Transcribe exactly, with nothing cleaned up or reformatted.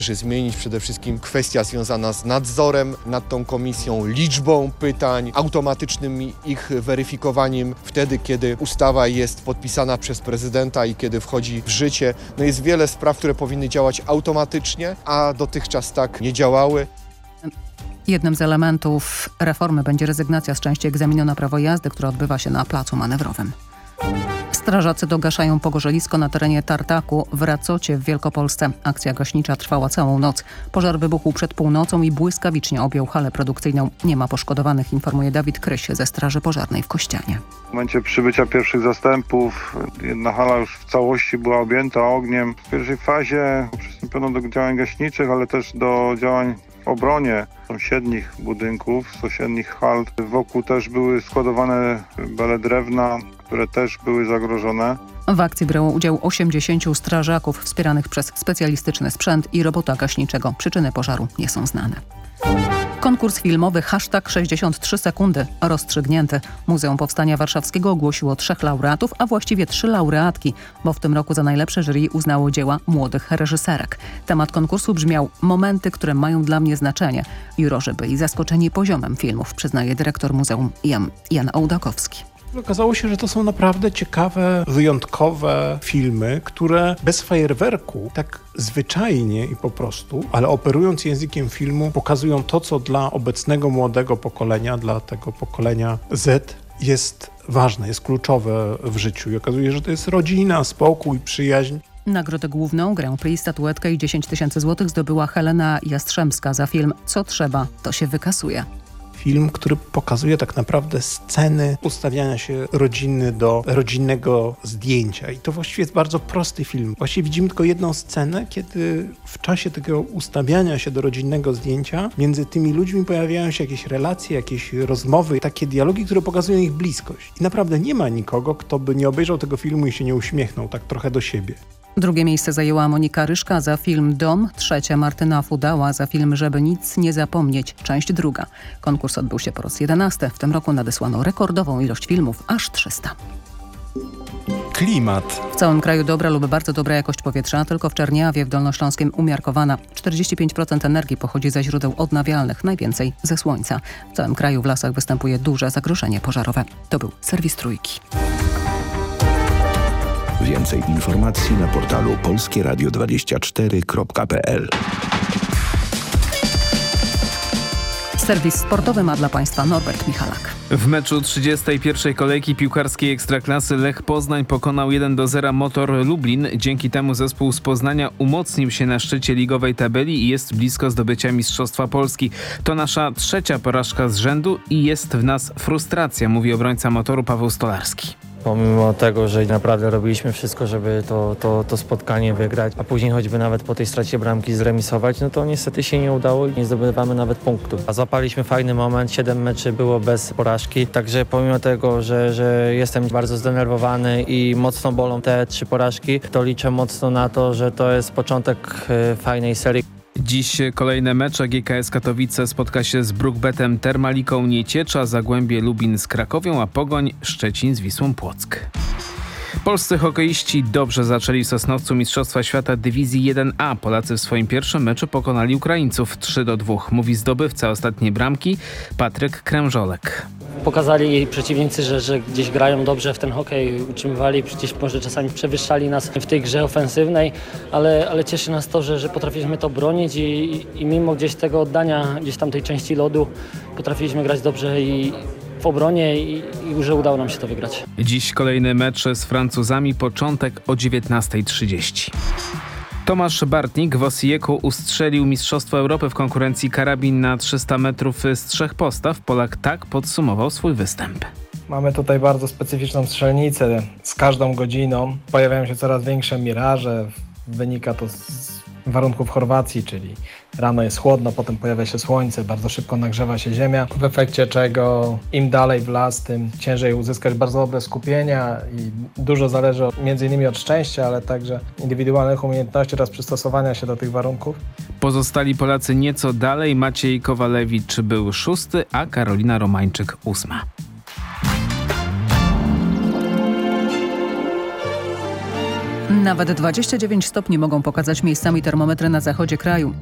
Należy zmienić przede wszystkim kwestia związana z nadzorem nad tą komisją, liczbą pytań, automatycznym ich weryfikowaniem wtedy, kiedy ustawa jest podpisana przez prezydenta i kiedy wchodzi w życie. No jest wiele spraw, które powinny działać automatycznie, a dotychczas tak nie działały. Jednym z elementów reformy będzie rezygnacja z części egzaminu na prawo jazdy, która odbywa się na placu manewrowym. Strażacy dogaszają pogorzelisko na terenie Tartaku w Racocie w Wielkopolsce. Akcja gaśnicza trwała całą noc. Pożar wybuchł przed północą i błyskawicznie objął halę produkcyjną. Nie ma poszkodowanych, informuje Dawid Kryś ze Straży Pożarnej w Kościanie. W momencie przybycia pierwszych zastępów jedna hala już w całości była objęta ogniem. W pierwszej fazie przystąpiono do działań gaśniczych, ale też do działań w obronie sąsiednich budynków, sąsiednich hal. Wokół też były składowane bele drewna, które też były zagrożone. W akcji brało udział osiemdziesięciu strażaków wspieranych przez specjalistyczny sprzęt i robota gaśniczego. Przyczyny pożaru nie są znane. Konkurs filmowy hashtag sześćdziesiąt trzy sekundy rozstrzygnięty. Muzeum Powstania Warszawskiego ogłosiło trzech laureatów, a właściwie trzy laureatki, bo w tym roku za najlepsze jury uznało dzieła młodych reżyserek. Temat konkursu brzmiał momenty, które mają dla mnie znaczenie. Jurorzy byli zaskoczeni poziomem filmów, przyznaje dyrektor muzeum Jan, Jan Ołdakowski. Okazało się, że to są naprawdę ciekawe, wyjątkowe filmy, które bez fajerwerku, tak zwyczajnie i po prostu, ale operując językiem filmu, pokazują to, co dla obecnego młodego pokolenia, dla tego pokolenia Z jest ważne, jest kluczowe w życiu. I okazuje się, że to jest rodzina, spokój, przyjaźń. Nagrodę główną, Grand Prix, statuetkę i dziesięć tysięcy złotych zdobyła Helena Jastrzębska za film Co trzeba, to się wykasuje. Film, który pokazuje tak naprawdę sceny ustawiania się rodziny do rodzinnego zdjęcia. I to właściwie jest bardzo prosty film. Właściwie widzimy tylko jedną scenę, kiedy w czasie tego ustawiania się do rodzinnego zdjęcia między tymi ludźmi pojawiają się jakieś relacje, jakieś rozmowy, takie dialogi, które pokazują ich bliskość. I naprawdę nie ma nikogo, kto by nie obejrzał tego filmu i się nie uśmiechnął tak trochę do siebie. Drugie miejsce zajęła Monika Ryszka za film Dom, trzecie Martyna Fudała za film Żeby nic nie zapomnieć, część druga. Konkurs odbył się po raz jedenasty. W tym roku nadesłano rekordową ilość filmów, aż trzysta. Klimat. W całym kraju dobra lub bardzo dobra jakość powietrza, tylko w Czerniawie w Dolnośląskiem umiarkowana. czterdzieści pięć procent energii pochodzi ze źródeł odnawialnych, najwięcej ze słońca. W całym kraju w lasach występuje duże zagrożenie pożarowe. To był serwis Trójki. Więcej informacji na portalu polskie radio dwadzieścia cztery kropka p l. Serwis sportowy ma dla Państwa Norbert Michalak. W meczu trzydziestej pierwszej kolejki piłkarskiej Ekstraklasy Lech Poznań pokonał jeden do zera Motor Lublin. Dzięki temu zespół z Poznania umocnił się na szczycie ligowej tabeli i jest blisko zdobycia Mistrzostwa Polski. To nasza trzecia porażka z rzędu i jest w nas frustracja, mówi obrońca Motoru Paweł Stolarski. Pomimo tego, że naprawdę robiliśmy wszystko, żeby to, to, to spotkanie wygrać, a później choćby nawet po tej stracie bramki zremisować, no to niestety się nie udało i nie zdobywamy nawet punktów. A złapaliśmy fajny moment, siedem meczy było bez porażki, także pomimo tego, że, że jestem bardzo zdenerwowany i mocno bolą te trzy porażki, to liczę mocno na to, że to jest początek y, fajnej serii. Dziś kolejne mecze. G K S Katowice spotka się z Brookbetem Termaliką Nieciecza, Zagłębie Lubin z Krakowią, a Pogoń Szczecin z Wisłą Płock. Polscy hokeiści dobrze zaczęli w Sosnowcu Mistrzostwa Świata Dywizji jeden A. Polacy w swoim pierwszym meczu pokonali Ukraińców trzy do dwóch, mówi zdobywca ostatniej bramki Patryk Krężolek. Pokazali przeciwnicy, że, że gdzieś grają dobrze w ten hokej, utrzymywali, przecież może czasami przewyższali nas w tej grze ofensywnej, ale, ale cieszy nas to, że, że potrafiliśmy to bronić i, i mimo gdzieś tego oddania, gdzieś tam tej części lodu, potrafiliśmy grać dobrze i w obronie i, i że udało nam się to wygrać. Dziś kolejny mecz z Francuzami, początek o dziewiętnasta trzydzieści. Tomasz Bartnik w Osijeku ustrzelił Mistrzostwo Europy w konkurencji karabin na trzysta metrów z trzech postaw. Polak tak podsumował swój występ. Mamy tutaj bardzo specyficzną strzelnicę. Z każdą godziną pojawiają się coraz większe miraże. Wynika to z warunków Chorwacji, czyli rano jest chłodno, potem pojawia się słońce, bardzo szybko nagrzewa się ziemia, w efekcie czego im dalej w las, tym ciężej uzyskać bardzo dobre skupienia i dużo zależy między innymi od szczęścia, ale także indywidualnych umiejętności oraz przystosowania się do tych warunków. Pozostali Polacy nieco dalej. Maciej Kowalewicz był szósty, a Karolina Romańczyk ósma. Nawet dwadzieścia dziewięć stopni mogą pokazać miejscami termometry na zachodzie kraju.